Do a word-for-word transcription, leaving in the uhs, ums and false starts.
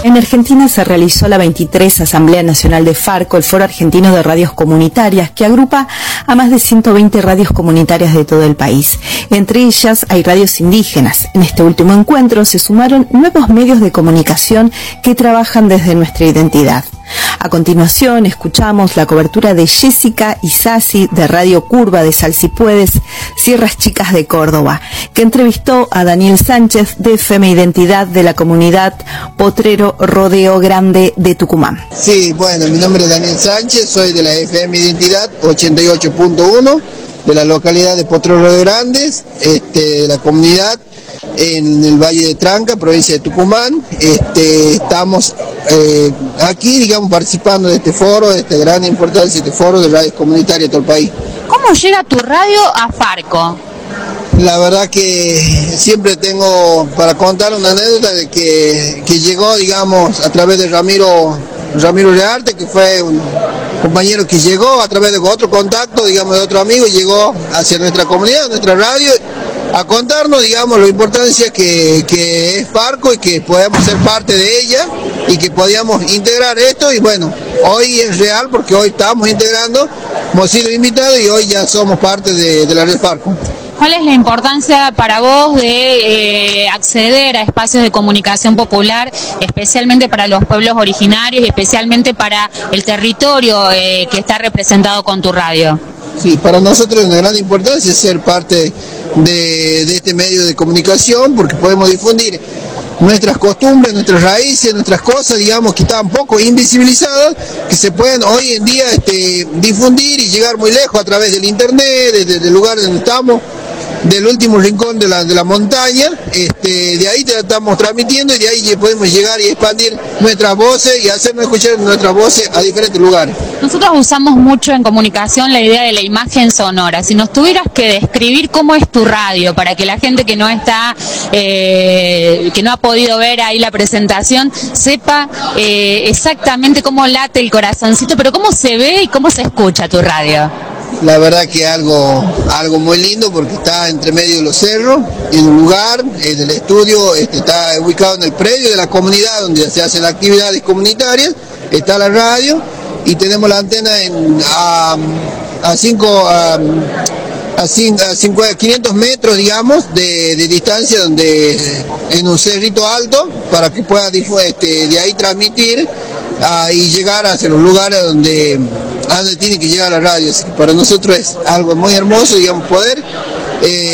En Argentina se realizó la veintitrés Asamblea Nacional de Farco, el Foro Argentino de Radios Comunitarias, que agrupa a más de ciento veinte radios comunitarias de todo el país. Entre ellas hay radios indígenas. En este último encuentro se sumaron nuevos medios de comunicación que trabajan desde nuestra identidad. A continuación escuchamos la cobertura de Jessica Isasi de Radio Curva de Sal Si Puedes, Sierras Chicas de Córdoba, que entrevistó a Daniel Sánchez de F M Identidad de la comunidad Potrero Rodeo Grande de Tucumán. Sí, bueno, mi nombre es Daniel Sánchez, soy de la F M Identidad ochenta y ocho punto uno de la localidad de Potrero Rodeo Grandes, este, de la comunidad en el Valle de Tranca, provincia de Tucumán. Este, estamos eh, aquí, digamos, participando de este foro, de esta gran importancia, este foro de radios comunitarias de todo el país. ¿Cómo llega tu radio a Farco? La verdad que siempre tengo para contar una anécdota de que, que llegó, digamos, a través de Ramiro, Ramiro Rearte, que fue un compañero que llegó a través de otro contacto, digamos, de otro amigo, y llegó hacia nuestra comunidad, nuestra radio, a contarnos, digamos, la importancia que, que es Farco y que podamos ser parte de ella y que podíamos integrar esto. Y bueno, hoy es real porque hoy estamos integrando, hemos sido invitados y hoy ya somos parte de, de la red Farco. ¿Cuál es la importancia para vos de eh, acceder a espacios de comunicación popular, especialmente para los pueblos originarios y especialmente para el territorio eh, que está representado con tu radio? Sí, para nosotros es una gran importancia ser parte de, de este medio de comunicación, porque podemos difundir nuestras costumbres, nuestras raíces, nuestras cosas, digamos, que están un poco invisibilizadas, que se pueden hoy en día este, difundir y llegar muy lejos a través del internet, desde el lugar donde estamos, del último rincón de la, de la montaña. Este, de ahí te estamos transmitiendo y de ahí podemos llegar y expandir nuestras voces y hacernos escuchar nuestras voces a diferentes lugares. Nosotros usamos mucho en comunicación la idea de la imagen sonora. Si nos tuvieras que describir cómo es tu radio, para que la gente que no está, eh, que no ha podido ver ahí la presentación, sepa eh, exactamente cómo late el corazoncito, pero cómo se ve y cómo se escucha tu radio. La verdad que algo, algo muy lindo porque está entre medio de los cerros, en un lugar, en el estudio, este, está ubicado en el predio de la comunidad donde se hacen actividades comunitarias, está la radio y tenemos la antena en, a, a, cinco, a, a, cinco, a cinco, quinientos metros, digamos, de, de distancia, donde en un cerrito alto, para que pueda este, de ahí transmitir a, y llegar hacia los lugares donde... a donde tiene que llegar la radio. Así que para nosotros es algo muy hermoso, digamos, poder eh,